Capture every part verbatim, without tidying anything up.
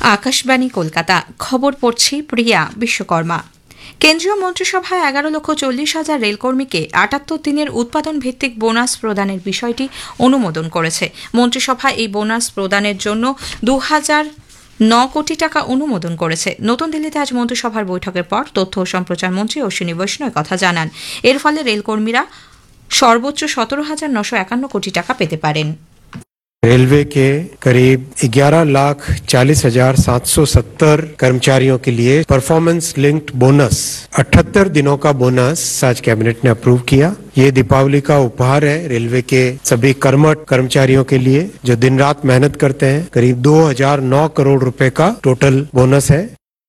আকাশবাণী কলকাতা খবর পড়ছি প্রিয়া বিশ্বকর্মা। কেন্দ্রীয় মন্ত্রিসভায় এগারো লক্ষ চল্লিশ হাজার রেলকর্মীকে আটাত্তর দিনের উৎপাদন ভিত্তিক বোনাস প্রদানের বিষয়টি অনুমোদন করেছে। মন্ত্রিসভা এই বোনাস প্রদানের জন্য দু হাজার ন কোটি টাকা অনুমোদন করেছে। নতুন দিল্লিতে আজ মন্ত্রিসভার বৈঠকের পর তথ্য ও সম্প্রচার মন্ত্রী অশ্বিনী বৈষ্ণব কথা জানান। এর ফলে রেলকর্মীরা সর্বোচ্চ সতেরো হাজার নশো একান্ন কোটি টাকা পেতে পারেন। रेलवे के करीब ग्यारह लाख चालीस हजार सात सौ सत्तर कर्मचारियों के लिए परफॉर्मेंस लिंक्ड बोनस अठहत्तर दिनों का बोनस आज कैबिनेट ने अप्रूव किया। ये दीपावली का उपहार है रेलवे के सभी कर्मठ कर्मचारियों के लिए जो दिन रात मेहनत करते हैं। करीब दो हजार नौ करोड़ रुपए का टोटल बोनस है।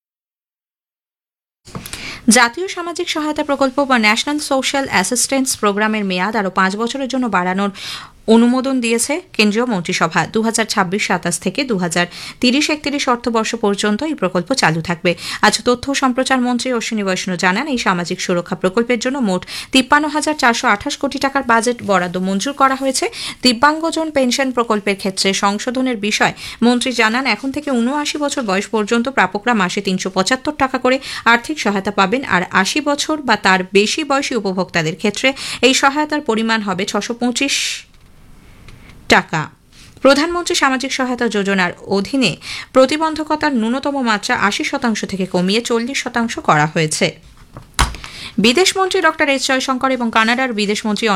জাতীয় সামাজিক সহায়তা প্রকল্প বা ন্যাশনাল সোশ্যাল অ্যাসিস্ট্যান্স প্রোগ্রামের মেয়াদ আরও পাঁচ বছরের জন্য বাড়ানোর অনুমোদন দিয়েছে কেন্দ্রীয় মন্ত্রিসভা। দু হাজার ছাব্বিশ সাতাশ থেকে দু হাজার তিরিশ একত্রিশ অর্থবর্ষ পর্যন্ত এই প্রকল্প চালু থাকবে। আজ তথ্য ও সম্প্রচার মন্ত্রী অশ্বিনী বৈষ্ণব জানান, এই সামাজিক সুরক্ষা প্রকল্পের জন্য মোট তিপ্পান্ন হাজার চারশো আঠাশ কোটি টাকার বাজেট বরাদ্দ মঞ্জুর করা হয়েছে। দিব্যাঙ্গজন পেনশন প্রকল্পের ক্ষেত্রে সংশোধনের বিষয় মন্ত্রী জানান, এখন থেকে উনআশি বছর বয়স পর্যন্ত প্রাপকরা মাসে তিনশো পঁচাত্তর টাকা করে আর্থিক সহায়তা পাবেন, আর আশি বছর বা তার বেশি বয়সী উপভোক্তাদের ক্ষেত্রে এই সহায়তার পরিমাণ হবে ছশো পঁচিশ টাকা। প্রধানমন্ত্রী সামাজিক সহায়তা যোজনার অধীনে প্রতিবন্ধকতার ন্যূনতম মাত্রা আশি শতাংশ থেকে কমিয়ে চল্লিশ শতাংশ করা হয়েছে। বিদেশমন্ত্রী ডক্টর এস জয়শঙ্কর এবং কানাডার বিদেশমন্ত্রী